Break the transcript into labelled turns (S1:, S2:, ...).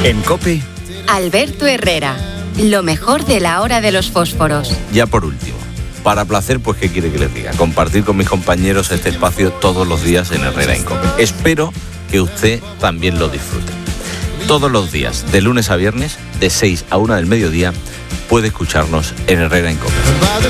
S1: En COPE,
S2: Alberto Herrera, lo mejor de la hora de los fósforos.
S1: ya por último, para placer, pues ¿qué quiere que les diga? Compartir con mis compañeros este espacio todos los días en Herrera en COPE. Espero que usted también lo disfrute. Todos los días, de lunes a viernes, de 6 a 1 del mediodía, puede escucharnos en Herrera en COPE.